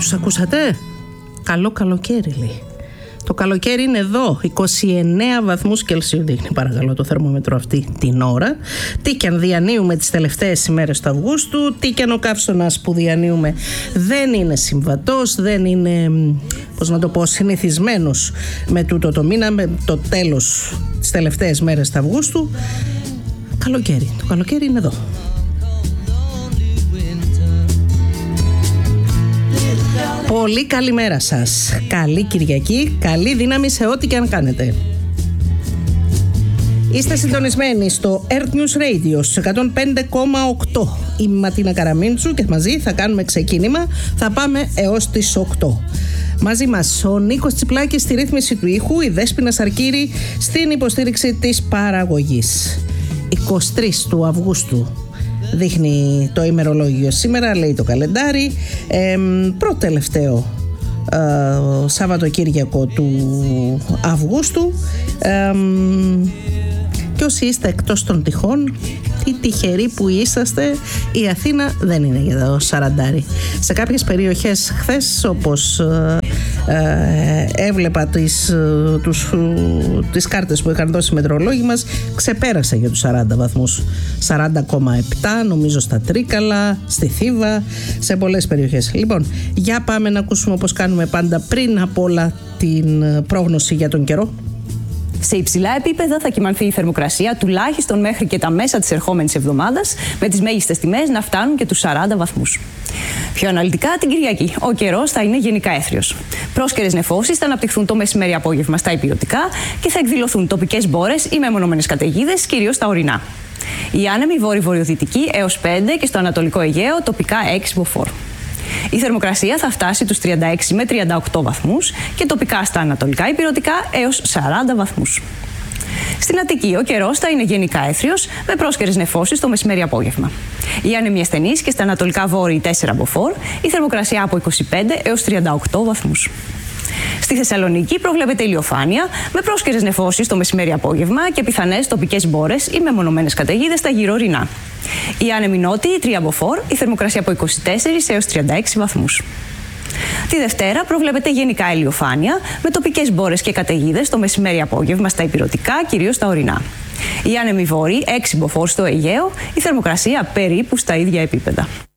Ακούσατε? Καλό καλοκαίρι λέει. Το καλοκαίρι είναι εδώ, 29 βαθμούς Κελσίου δείχνει παρακαλώ το θερμόμετρο αυτή την ώρα. Τι κι αν διανύουμε τις τελευταίες ημέρες του Αυγούστου, τι κι αν ο καύσωνας που διανύουμε δεν είναι συμβατός, δεν είναι, πώς να το πω, συνηθισμένος με τούτο το μήνα, με το τέλος τις τελευταίες μέρες του Αυγούστου. Καλοκαίρι, το καλοκαίρι είναι εδώ. Πολύ καλημέρα σας. Καλή Κυριακή, καλή δύναμη σε ό,τι και αν κάνετε. Είστε συντονισμένοι στο Earth News Radio στους 105,8. Είμαι η Ματίνα Καραμίντσου και μαζί θα κάνουμε ξεκίνημα. Θα πάμε έως τις 8. Μαζί μας ο Νίκος Τσιπλάκης στη ρύθμιση του ήχου, η Δέσποινα Σαρκύρη στην υποστήριξη της παραγωγής. 23 του Αυγούστου δείχνει το ημερολόγιο σήμερα, λέει το καλεντάρι, προτελευταίο Σαββατοκύριακο του Αυγούστου, και όσοι είστε εκτός των τυχών, τι τυχεροί που είσαστε, η Αθήνα δεν είναι για το σαραντάρι. Σε κάποιες περιοχές χθες, όπως έβλεπα τις κάρτες που είχαν δώσει οι μετεωρολόγοι μας, ξεπέρασε για τους 40 βαθμούς. 40,7 νομίζω στα Τρίκαλα, στη Θήβα, σε πολλές περιοχές. Λοιπόν, για πάμε να ακούσουμε, όπως κάνουμε πάντα, πριν απ' όλα την πρόγνωση για τον καιρό. Σε υψηλά επίπεδα θα κυμανθεί η θερμοκρασία τουλάχιστον μέχρι και τα μέσα της ερχόμενης εβδομάδας, με τις μέγιστες τιμές να φτάνουν και τους 40 βαθμούς. Πιο αναλυτικά την Κυριακή, ο καιρός θα είναι γενικά έθριος. Πρόσκαιρες νεφώσεις θα αναπτυχθούν το μεσημέρι-απόγευμα στα ηπειρωτικά και θα εκδηλωθούν τοπικές μπόρες ή μεμονωμένες καταιγίδες, κυρίως στα ορεινά. Η άνεμη βόρειο-βορειοδυτική έως 5 και στο Ανατολικό Αιγαίο τοπικά 6 μποφόρ. Η θερμοκρασία θα φτάσει τους 36 με 38 βαθμούς και τοπικά στα ανατολικά ηπειρωτικά έως 40 βαθμούς. Στην Αττική ο καιρός θα είναι γενικά έθριος με πρόσκαιρες νεφώσεις το μεσημέρι-απόγευμα. Η άνεμη ασθενής και στα ανατολικά βόρειοι 4 μποφόρ, η θερμοκρασία από 25 έως 38 βαθμούς. Στη Θεσσαλονίκη προβλέπεται ηλιοφάνεια με πρόσκαιρες νεφώσεις το μεσημέρι-απόγευμα και πιθανές τοπικές μπόρες ή μεμονωμένες καταιγίδες στα γύρω ορεινά. Η άνεμη νότιοι 3 μποφόρ, η θερμοκρασία από 24 έως 36 βαθμούς. Τη Δευτέρα προβλέπεται γενικά ηλιοφάνεια με τοπικές μπόρες και καταιγίδες το μεσημέρι-απόγευμα στα ηπειρωτικά, κυρίως στα ορεινά. Η άνεμη βόρειοι 6 μποφόρ στο Αιγαίο, η θερμοκρασία περίπου στα ίδια επίπεδα.